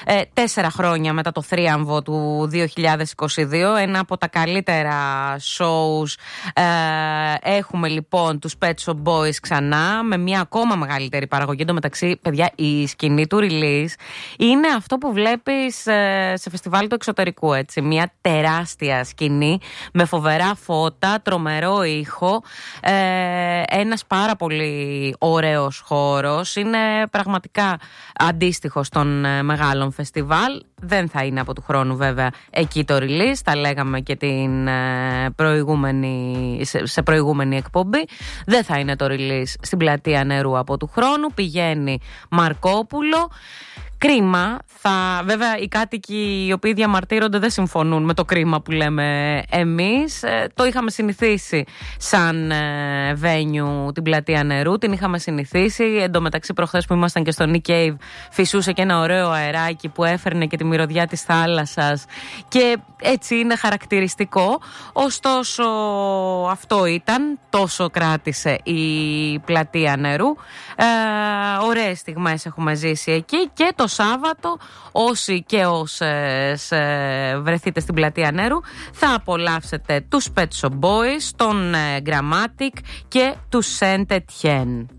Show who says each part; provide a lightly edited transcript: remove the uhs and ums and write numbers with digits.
Speaker 1: 4 χρόνια μετά το θρίαμβο του 2022, ένα από τα καλύτερα shows. Έχουμε λοιπόν τους Pet Shop Boys ξανά με μια ακόμα μεγαλύτερη παραγωγή. Εν τω μεταξύ, παιδιά, η σκηνή του release είναι αυτό που βλέπεις σε φεστιβάλ του εξωτερικού, έτσι. Μια τεράστια σκηνή με φοβερά φώτα, τρομερό ήχο, ένας πάρα πολύ ωραίος χώρος. Είναι πραγματικά αντίστοιχο των μεγάλων φεστιβάλ. Δεν θα είναι από του χρόνου βέβαια εκεί το release, τα λέγαμε και σε προηγούμενη εκπομπή. Δεν θα είναι το release στην Πλατεία Νερού από του χρόνου, πηγαίνει Μαρκόπουλο. Κρίμα. Βέβαια, οι κάτοικοι οι οποίοι διαμαρτύρονται δεν συμφωνούν με το κρίμα που λέμε εμείς. Το είχαμε συνηθίσει σαν venue την Πλατεία Νερού. Την είχαμε συνηθίσει. Εν τω μεταξύ, προχθές που ήμασταν και στο Nick Cave, φυσούσε και ένα ωραίο αεράκι που έφερνε και τη μυρωδιά της θάλασσας. Και έτσι είναι χαρακτηριστικό. Ωστόσο, αυτό ήταν. Τόσο κράτησε η Πλατεία Νερού. Ωραίες στιγμές έχουμε ζήσει εκεί. Και το Σάββατο, όσοι και όσες βρεθείτε στην Πλατεία Νερού, θα απολαύσετε τους Pet Shop Boys, τον Grammatic και τους Saint Etienne.